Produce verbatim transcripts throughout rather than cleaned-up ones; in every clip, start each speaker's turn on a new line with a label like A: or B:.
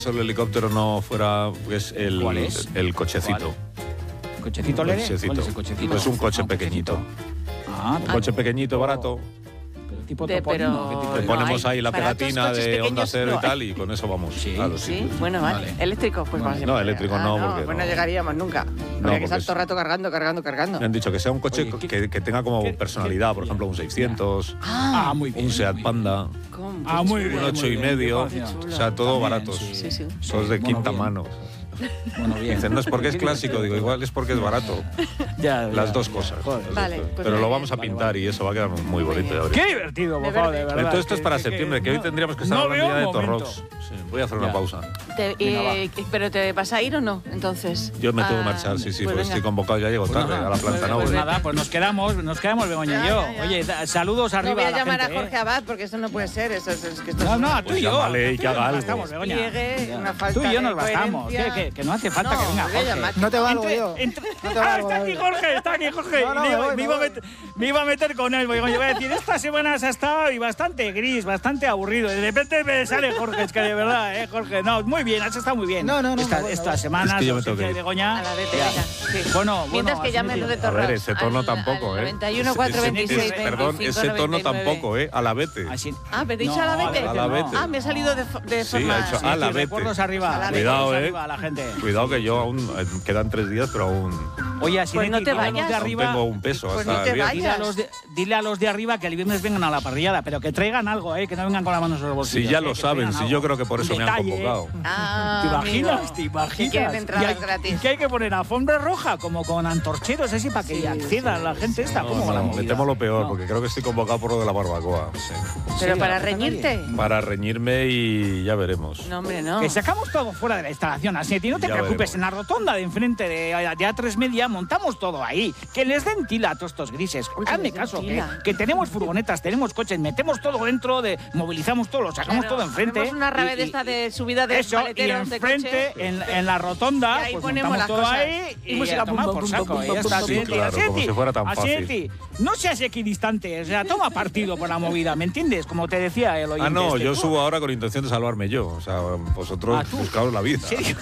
A: el helicóptero no fuera pues el,
B: ¿Cuál es?
A: el cochecito.
B: ¿El cochecito leve?
A: Cochecito.
B: ¿Cuál es el cochecito?
A: Es un coche
B: Ah,
A: pequeñito.
B: Ah,
A: Un coche pequeñito, barato.
B: pero tipo
C: De-
B: topónimo,
C: pero-
B: ¿qué tipo
A: Le
B: de-
C: no
A: ponemos
C: hay.
A: ahí la
C: Baratos
A: pegatina
C: coches
A: de Onda
C: pequeños
A: Cero
C: no
A: y tal y con eso vamos.
B: Sí,
A: Claro,
C: Sí,
A: sí.
C: bueno, vale.
B: Vale.
C: Eléctricos, pues
B: Vale.
C: para siempre.
A: No, eléctricos no,
C: Ah,
A: porque
C: Pues no
A: no.
C: llegaríamos nunca. Habría que
A: porque
C: estar
A: es-
C: todo el rato cargando, cargando, cargando.
A: Me han dicho que sea un coche
B: Oye, ¿qué-
A: que, que tenga como
B: qué-
A: personalidad,
B: qué-
A: por ejemplo, un seiscientos,
B: Ah, muy bien.
A: un Seat Panda,
C: ¿Cómo?
B: Ah, muy bien.
A: un ocho
B: muy
A: y
B: bien,
A: medio,
B: qué
A: o
B: fácil.
A: sea, todo
B: También,
A: baratos.
B: sí.
C: Sí, sí.
A: Todos de
B: Bueno,
A: quinta
B: bien.
A: mano.
B: Bueno, bien.
A: Dicen, no es porque es
B: Qué
A: clásico,
B: divertido.
A: digo, igual es porque es barato.
B: Ya,
A: Las
B: ya,
A: dos
B: ya.
A: cosas.
B: Joder.
A: las dos
C: Vale,
A: cosas.
C: pues
A: Pero
C: muy
A: lo
C: bien.
A: vamos a
B: Vale,
A: pintar y eso va a quedar muy bonito. ya veréis.
B: Qué divertido,
C: De
B: por favor, de
C: verde.
B: verdad.
A: Pero todo esto es
B: que-
A: para
B: que-
A: septiembre, que hoy
B: no-
A: tendríamos que estar
B: no
A: en la
B: veo
A: unidad de
B: un momento.
A: Torrox. Sí, voy a hacer una
B: Ya.
A: pausa.
C: Te-
B: Venga,
C: eh, ¿Pero te vas a ir o no, entonces?
A: Yo me tengo que
C: Ah,
A: marchar, sí, sí,
C: pues
A: porque
C: venga.
A: estoy convocado, ya llego
B: Pues
A: tarde
B: nada,
A: a la planta
C: pues-
A: Noble.
B: Pues nada, pues nos quedamos, nos quedamos Begoña y
C: Ya,
B: yo.
C: ya, ya.
B: Oye, da- saludos arriba
C: No voy a
B: la
C: llamar
B: gente,
C: a Jorge
B: ¿eh?
C: Abad porque eso no puede ser. Eso, es- es que esto
B: No,
C: es
B: no,
C: una-
B: tú y yo.
A: llámale y
B: tú
A: que
B: y yo
A: haga
B: nos
A: algo.
B: bastamos, Begoña.
C: Pliegue,
B: Ya.
C: una falta
B: Tú y yo
C: de
B: nos bastamos. Que,
C: coherencia.
B: que, que no hace falta
C: No,
B: que venga
C: voy a
B: Jorge.
C: llamar.
D: No te valgo
B: Entre-
D: yo.
B: entre-
D: No te
B: ah,
D: valgo,
B: está aquí
D: David.
B: Jorge, está aquí Jorge.
D: No, no,
B: Y digo,
D: me voy,
B: me,
D: me
B: iba a
D: voy.
B: meter, me iba a meter con él. Porque yo iba a decir, esta semana se ha estado y bastante gris, bastante aburrido. Y de repente me sale Jorge, es que de verdad, ¿eh, Jorge? No, muy bien, has estado muy bien.
D: No, no, no,
B: Esta,
D: me voy, me
B: estas
D: voy.
B: semanas,
A: Es que yo me tengo
B: ausencia
A: que
B: de
A: ir.
B: Begoña.
C: A la vete,
B: ya.
C: venga, sí.
B: Bueno, bueno,
C: Mientras que
B: así
C: llamen
B: me
C: los de
B: digo.
A: A ver,
C: Torrox.
A: ese tono
C: al-
A: tampoco,
C: al
A: ¿eh?
C: noventa y uno, cuatro,
A: Ese-
C: veintiséis,
A: ese- Perdón,
C: veinticinco,
A: ese tono
C: noventa y nueve.
A: tampoco, ¿eh? A la vete.
B: Así-
C: Ah, ¿me he dicho
B: No,
C: a la vete?
A: a la vete.
C: Ah, me he salido de, fo- de
A: Sí,
C: forma...
A: ha hecho
B: Sí,
A: a la
B: sí,
A: vete.
B: recuerdos arriba.
C: A la
A: Cuidado,
B: recuerdos
A: ¿eh?
B: arriba a la gente.
A: Cuidado que yo aún eh, quedan tres días, pero aún,
B: Oye, así
C: Pues no te vayas.
B: de
A: aún
B: arriba.
A: tengo un peso
C: Pues
A: hasta
C: no te
A: el viernes.
B: Dile a,
C: vayas.
B: los de, dile a los de arriba que el viernes vengan a la parrillada, pero que traigan algo, ¿eh? Que no vengan con las manos en los bolsillos.
A: Si ya
B: ¿eh?
A: lo
B: Que
A: saben,
B: traigan
A: si
B: algo.
A: yo creo que por eso
B: Un
A: me han
B: detalle, ¿eh?
A: convocado.
C: Ah,
B: ¿Te imaginas?
C: amigo.
B: ¿Te imaginas?
C: Que quieren
B: Y
C: entradas
B: hay-
C: gratis.
B: y que hay que poner alfombra roja, como con antorcheros, así, para que
C: Sí,
B: acceda
C: sí,
B: la gente esta.
A: No,
B: ¿Cómo va la
A: no, me
B: movida?
A: temo lo peor,
B: No.
A: porque creo que estoy convocado por lo de la barbacoa. sí.
C: Pero
B: Sí,
C: para
B: la puta
C: reñirte.
B: nadie.
A: Para reñirme y ya veremos.
C: No, hombre, no.
B: Que sacamos todo fuera de la instalación, así que no te
A: Ya
B: preocupes,
A: veremos.
B: en la rotonda de enfrente de, de A tres Media montamos todo ahí. Que les den tila a todos estos grises.
C: Uy, que
B: Hazme
C: les den
B: caso, que,
C: tila.
B: que tenemos furgonetas, tenemos coches, metemos todo dentro, de, movilizamos todo, lo sacamos
C: Claro,
B: todo enfrente.
C: hacemos una rave
B: y-
C: de
B: y-
C: esta de subida de
B: Eso, y
C: maleteros de
B: enfrente,
C: coche.
B: en, en la rotonda,
C: Y ahí
B: pues
C: ponemos
B: montamos
C: las
B: todo
C: cosas.
B: ahí y,
C: Y música
B: a tomar
C: pum,
B: por
C: pum,
B: saco.
C: pum,
B: y
C: pum,
B: ya está,
C: pum,
B: Asieti,
A: pum. Claro, como
B: Asieti,
A: si fuera tan fácil.
B: Asieti, no seas equidistante, o sea, toma partido por la movida, ¿me entiendes? Como te decía el oyente
A: Ah, no,
B: este.
A: yo
B: Tú-
A: subo ahora con intención de salvarme yo. O sea, vosotros
B: Ah, ¿tú?
A: buscaos la vida.
B: ¿En serio?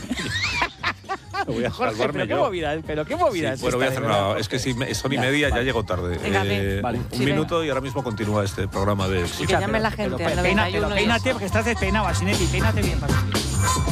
A: Voy a
B: Jorge,
A: salvarme
B: pero qué
A: yo.
B: movida, pero qué movida
A: Sí,
B: es
A: bueno, voy a
B: esta,
A: hacer
B: de verdad,
A: una. Es que
B: Jorge.
A: si me- son y
B: Ya,
A: media,
B: vale.
A: ya llego tarde.
C: Venga, ven.
B: Vale.
A: Un
C: Sí,
A: minuto y ahora mismo continúa este programa de.
C: Y que llame la gente
B: Pero
C: al
B: peínate,
C: noventa y uno
B: pero
C: y
B: peínate
C: eso.
B: porque estás despeinado, Asinetti, peínate bien. para subir.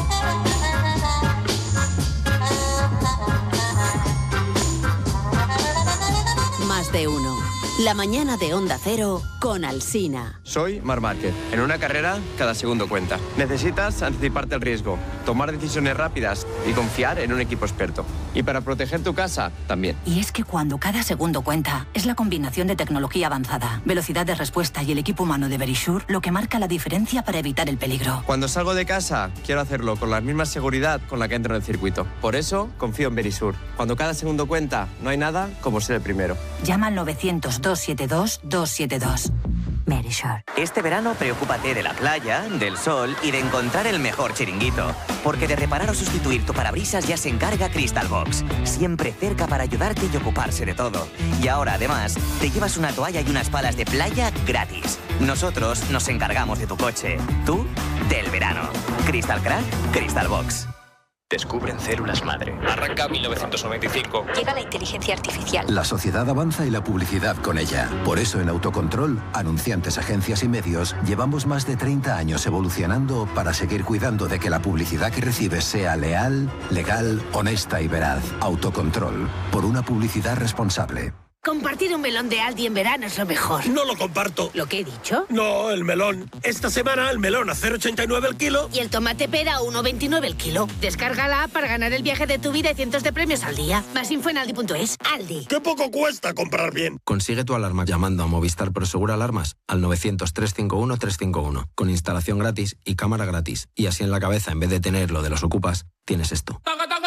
E: Más de uno. La mañana de Onda Cero con Alsina.
F: Soy Marc Márquez. En una carrera, cada segundo cuenta. Necesitas anticiparte al riesgo, tomar decisiones rápidas y confiar en un equipo experto. Y para proteger tu casa, también.
G: Y es que cuando cada segundo cuenta, es la combinación de tecnología avanzada, velocidad de respuesta y el equipo humano de Verisure lo que marca la diferencia para evitar el peligro.
F: Cuando salgo de casa, quiero hacerlo con la misma seguridad con la que entro en el circuito. Por eso, confío en Verisure. Cuando cada segundo cuenta, no hay nada como ser el primero.
G: Llama al novecientos, doscientos setenta y dos, doscientos setenta y dos. Verisure.
H: Este verano preocúpate de la playa, del sol y de encontrar el mejor chiringuito. Porque de reparar o sustituir tu parabrisas ya se encarga Crystal Box. Siempre cerca para ayudarte y ocuparse de todo. Y ahora, además, te llevas una toalla y unas palas de playa gratis. Nosotros nos encargamos de tu coche. Tú, del verano. Crystal Crack, Crystal Box.
I: Descubren células madre. Arranca mil novecientos noventa y cinco.
G: Llega la inteligencia artificial.
J: La sociedad avanza y la publicidad con ella. Por eso en Autocontrol, anunciantes, agencias y medios, llevamos más de treinta años evolucionando para seguir cuidando de que la publicidad que recibes sea leal, legal, honesta y veraz. Autocontrol, por una publicidad responsable.
K: Compartir un melón de Aldi en verano es lo mejor.
L: No lo comparto.
K: ¿Lo que he dicho?
L: No, el melón. Esta semana el melón a cero coma ochenta y nueve el kilo.
K: Y el tomate pera a uno coma veintinueve el kilo. Descarga la app para ganar el viaje de tu vida y cientos de premios al día. Más info en aldi punto es. Aldi.
L: ¡Qué poco cuesta comprar bien!
F: Consigue tu alarma llamando a Movistar Prosegura Alarmas al novecientos, trescientos cincuenta y uno, trescientos cincuenta y uno. Con instalación gratis y cámara gratis. Y así en la cabeza, en vez de tener lo de los ocupas, tienes esto.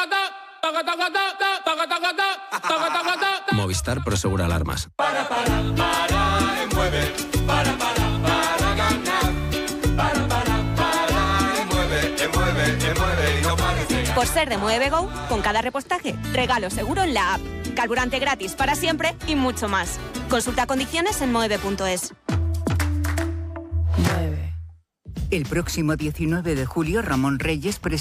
F: Movistar Prosegura Alarmas.
M: Para, para, para, mueve. Para, para, para ganar. Para, para, para, mueve, mueve, mueve y no parece.
N: Por ser de Mueve Go, con cada repostaje, regalo seguro en la app. Carburante gratis para siempre y mucho más. Consulta condiciones en mueve punto es.
C: Mueve.
D: El próximo diecinueve de julio, Ramón Reyes